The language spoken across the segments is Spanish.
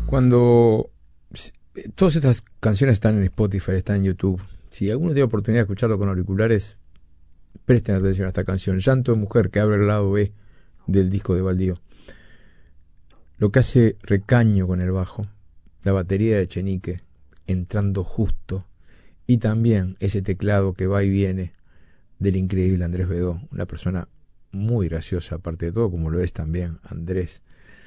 Cuando todas estas canciones están en Spotify, están en YouTube, si alguno tiene oportunidad de escucharlo con auriculares, presten atención a esta canción, Llanto de Mujer, que abre el lado B del disco de Baldío. Lo que hace Recaño con el bajo, la batería de Echenique entrando justo, y también ese teclado que va y viene del increíble Andrés Bedó, una persona muy graciosa aparte de todo, como lo es también Andrés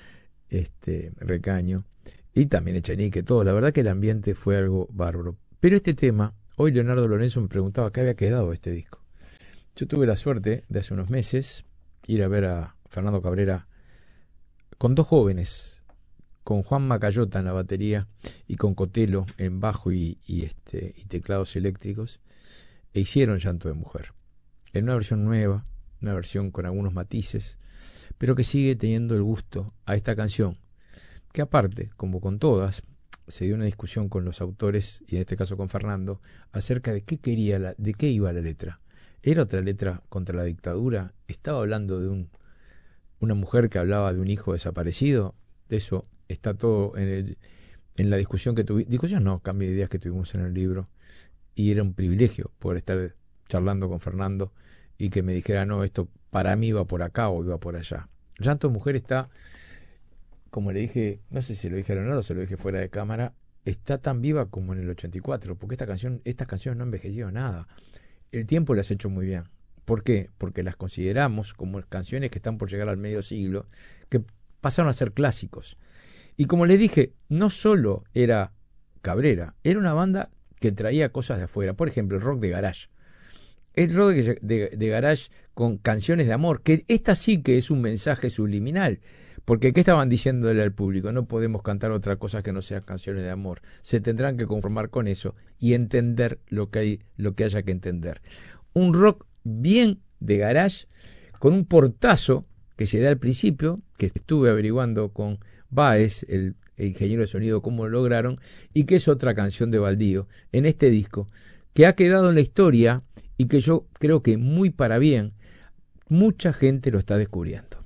Recaño, y también Echenique, todo. La verdad que el ambiente fue algo bárbaro. Pero este tema, hoy Leonardo Lorenzo me preguntaba qué había quedado este disco. Yo tuve la suerte de hace unos meses ir a ver a Fernando Cabrera con dos jóvenes, con Juan Macayota en la batería y con Cotelo en bajo y teclados eléctricos, e hicieron Llanto de Mujer en una versión nueva, una versión con algunos matices, pero que sigue teniendo el gusto a esta canción, que aparte, como con todas, se dio una discusión con los autores, y en este caso con Fernando, acerca de qué quería, de qué iba la letra. ¿Era otra letra contra la dictadura? ¿Estaba hablando de una mujer que hablaba de un hijo desaparecido? De eso está todo en la discusión que tuvimos. Discusión no, cambio de ideas que tuvimos en el libro. Y era un privilegio poder estar charlando con Fernando y que me dijera, no, esto para mí iba por acá o iba por allá. Llanto de Mujer está, como le dije, no sé si lo dije a Leonardo o se lo dije fuera de cámara, está tan viva como en el 84, porque estas canciones no han envejecido nada. El tiempo las ha hecho muy bien. ¿Por qué? Porque las consideramos como canciones que están por llegar al medio siglo, que pasaron a ser clásicos. Y como les dije, no solo era Cabrera, era una banda que traía cosas de afuera. Por ejemplo, el rock de garage. El rock de garage con canciones de amor, que esta sí que es un mensaje subliminal. Porque ¿qué estaban diciéndole al público? No podemos cantar otra cosa que no sean canciones de amor. Se tendrán que conformar con eso y entender lo que haya que entender. Un rock bien de garage, con un portazo que se da al principio, que estuve averiguando con Báez, el ingeniero de sonido, cómo lo lograron, y que es otra canción de Baldío en este disco, que ha quedado en la historia y que yo creo que muy para bien, mucha gente lo está descubriendo.